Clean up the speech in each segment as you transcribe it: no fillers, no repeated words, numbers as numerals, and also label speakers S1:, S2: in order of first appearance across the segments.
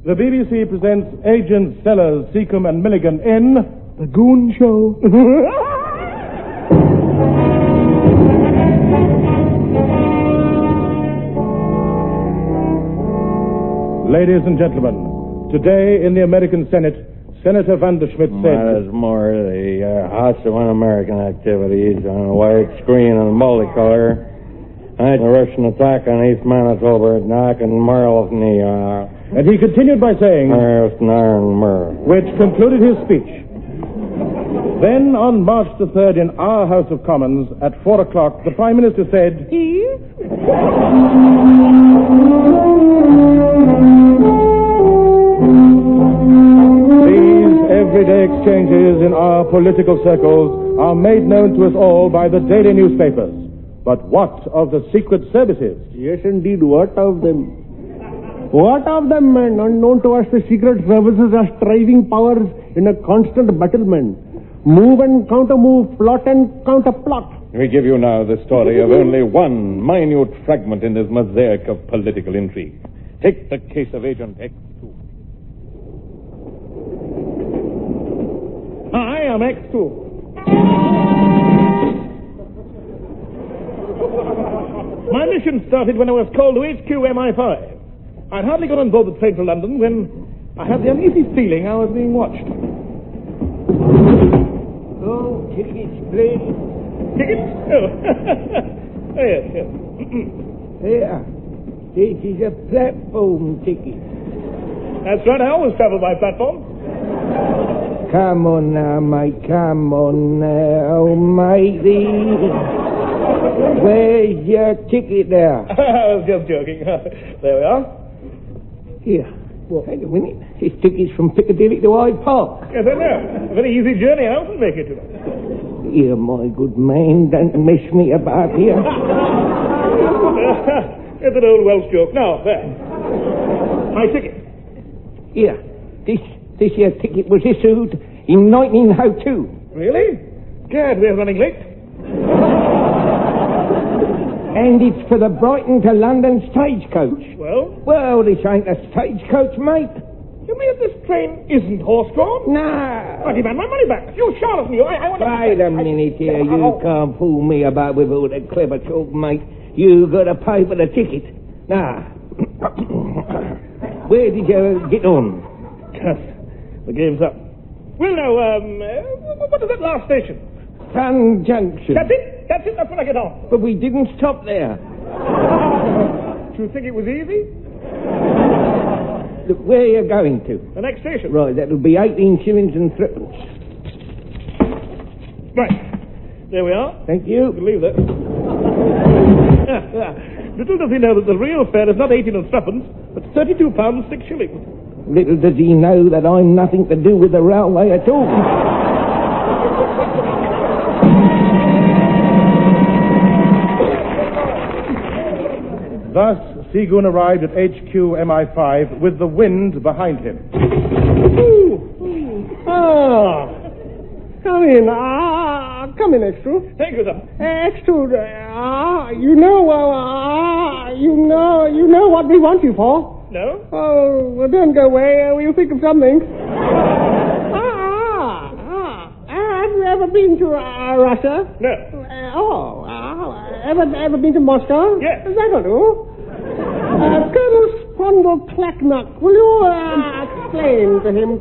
S1: The BBC presents Agents Sellers, Seacombe and Milligan in The Goon Show. Ladies and gentlemen, today in the American Senate, Senator Vanderschmidt said...
S2: There's more of the House of Un-American activities on a white screen and multicolor. A Russian attack on East Manitoba, knock and Merle from the...
S1: And he continued by saying... which concluded his speech. Then, on March the 3rd, in our House of Commons, at 4 o'clock, the Prime Minister said... These everyday exchanges in our political circles are made known to us all by the daily newspapers. But what of the secret services?
S3: Yes, indeed. What of them? What of them, man? Unknown to us, the secret services are striving powers in a constant battlement. Move and counter-move, plot and counter-plot.
S4: We give you now the story of only one minute fragment in this mosaic of political intrigue. Take the case of Agent X2.
S1: I am X2. My mission started when I was called to HQ MI5. I'd hardly got on board the train to London when I had the uneasy feeling I was being watched.
S3: Oh, tickets, please.
S1: Tickets? Oh. Yes.
S3: Here. This is a platform ticket.
S1: That's right, I always travel by platform.
S3: Come on now, mate, come on now, matey. Where's your ticket there?
S1: I was just joking. There we are.
S3: Here. Well, hang a minute. This ticket's from Piccadilly to Hyde Park.
S1: Yes, I know. A very easy journey. I often make it to it.
S3: Here, my good man, don't mess me about here.
S1: It's an old Welsh joke. Now, there. My ticket.
S3: Here. This here ticket was issued in 1902.
S1: Really? Gad, we're running late.
S3: And it's for the Brighton to London stagecoach. Well, this ain't a stagecoach, mate.
S1: You mean this train isn't horse-drawn?
S3: Nah.
S1: I demand my money back. You charlatan, you. I want to...
S3: Wait a minute here. You can't fool me about with all that clever talk, mate. You got to pay for the ticket. Now, where did you get on?
S1: The game's up. Well, now, what is that last station?
S3: Sun Junction.
S1: That's it. That's when I get on.
S3: But we didn't stop there.
S1: Do you think it was easy?
S3: Look, where are you going to?
S1: The next station.
S3: Right, that'll be 18 shillings and threepence.
S1: Right. There we are.
S3: Thank you.
S1: Believe that. Little does he know that the real fare is not 18 and threepence, but £32, 6 shillings.
S3: Little does he know that I'm nothing to do with the railway at all.
S1: Thus, Seagoon arrived at HQ MI5 with the wind behind him.
S3: Come in. Come in, X2.
S1: Thank you, sir.
S3: X2, you know what we want you for.
S1: No?
S3: Oh, well, don't go away. We'll think of something. Have you ever been to Russia?
S1: No.
S3: Ever been to Moscow?
S1: Yes.
S3: That'll do. Colonel Spondle Clacknuck, will you explain to him?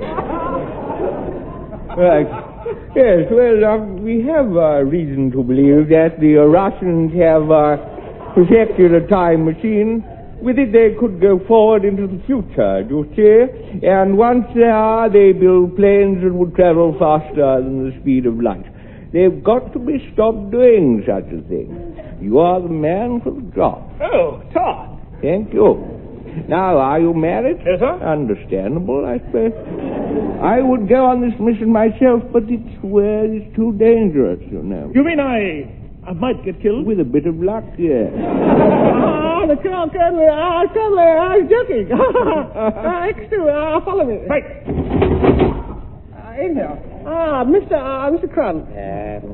S3: Right. Yes, well, we have reason to believe that the Russians have perfected a time machine. With it, they could go forward into the future, you see? And once there, they build planes that would travel faster than the speed of light. They've got to be stopped doing such a thing. You are the man for the job.
S1: Oh, Todd.
S3: Thank you. Now, are you married?
S1: Yes, sir.
S3: Understandable, I suppose. I would go on this mission myself, but it's too dangerous, you know.
S1: You mean I might get killed?
S3: With a bit of luck, yes.
S1: The Colonel, I was joking. X2, follow me.
S3: Right.
S1: In here. Mr. Crumb.